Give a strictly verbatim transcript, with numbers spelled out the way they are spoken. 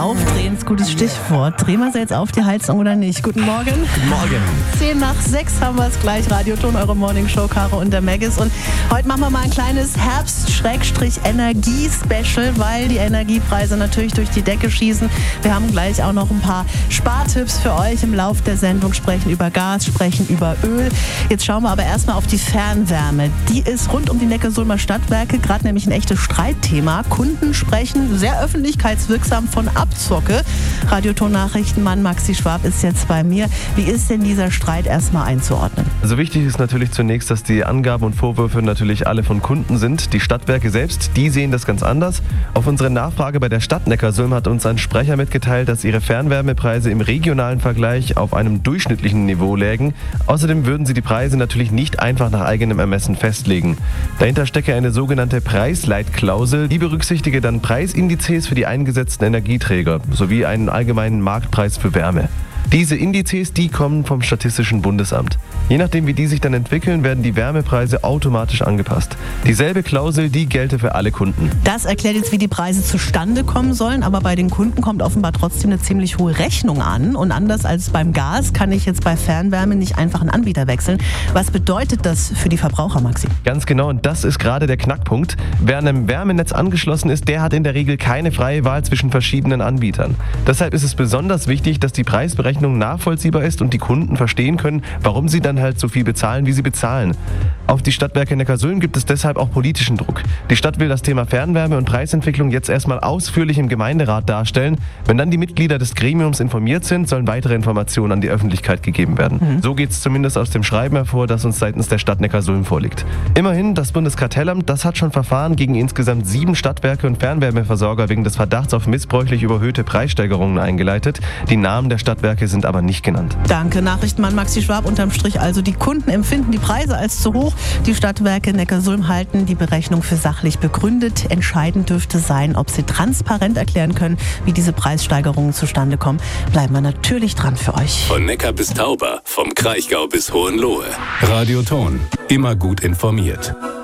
Aufdrehen ist gutes Stichwort. Drehen wir sie jetzt auf die Heizung oder nicht? Guten Morgen. Guten Morgen. Zehn nach sechs haben wir es gleich. Radioton, eure Morningshow, Caro und der Maggis. Und heute machen wir mal ein kleines Herbst-Energie-Special, weil die Energiepreise natürlich durch die Decke schießen. Wir haben gleich auch noch ein paar Spartipps für euch im Lauf der Sendung. Sprechen über Gas, sprechen über Öl. Jetzt schauen wir aber erstmal auf die Fernwärme. Die ist rund um die Neckarsulmer Stadtwerke gerade nämlich ein echtes Streitthema. Kunden sprechen sehr öffentlichkeitswirksam von Abzocke. Radioton-Nachrichtenmann Maxi Schwab ist jetzt bei mir. Wie ist denn dieser Streit erstmal einzuordnen? Also wichtig ist natürlich zunächst, dass die Angaben und Vorwürfe natürlich alle von Kunden sind. Die Stadtwerke selbst, die sehen das ganz anders. Auf unsere Nachfrage bei der Stadt Neckarsulm hat uns ein Sprecher mitgeteilt, dass ihre Fernwärmepreise im regionalen Vergleich auf einem durchschnittlichen Niveau lägen. Außerdem würden sie die Preise natürlich nicht einfach nach eigenem Ermessen festlegen. Dahinter stecke eine sogenannte Preisleitklausel, die berücksichtige dann Preisindizes für die eingesetzten Energieträger sowie einen allgemeinen Marktpreis für Wärme. Diese Indizes, die kommen vom Statistischen Bundesamt. Je nachdem, wie die sich dann entwickeln, werden die Wärmepreise automatisch angepasst. Dieselbe Klausel, die gelte für alle Kunden. Das erklärt jetzt, wie die Preise zustande kommen sollen, aber bei den Kunden kommt offenbar trotzdem eine ziemlich hohe Rechnung an. Und anders als beim Gas kann ich jetzt bei Fernwärme nicht einfach einen Anbieter wechseln. Was bedeutet das für die Verbraucher, Maxi? Ganz genau, und das ist gerade der Knackpunkt. Wer an einem Wärmenetz angeschlossen ist, der hat in der Regel keine freie Wahl zwischen verschiedenen Anbietern. Deshalb ist es besonders wichtig, dass die Preisberechnung nachvollziehbar ist und die Kunden verstehen können, warum sie dann halt so viel bezahlen, wie sie bezahlen. Auf die Stadtwerke Neckarsulm gibt es deshalb auch politischen Druck. Die Stadt will das Thema Fernwärme und Preisentwicklung jetzt erstmal ausführlich im Gemeinderat darstellen. Wenn dann die Mitglieder des Gremiums informiert sind, sollen weitere Informationen an die Öffentlichkeit gegeben werden. Mhm. So geht es zumindest aus dem Schreiben hervor, das uns seitens der Stadt Neckarsulm vorliegt. Immerhin, das Bundeskartellamt, das hat schon Verfahren gegen insgesamt sieben Stadtwerke und Fernwärmeversorger wegen des Verdachts auf missbräuchlich überhöhte Preissteigerungen eingeleitet. Die Namen der Stadtwerke sind aber nicht genannt. Danke, Nachrichtenmann Maxi Schwab. Unterm Strich also, die Kunden empfinden die Preise als zu hoch. Die Stadtwerke Neckarsulm halten die Berechnung für sachlich begründet. Entscheidend dürfte sein, ob sie transparent erklären können, wie diese Preissteigerungen zustande kommen. Bleiben wir natürlich dran für euch. Von Neckar bis Tauber, vom Kraichgau bis Hohenlohe. Radioton, immer gut informiert.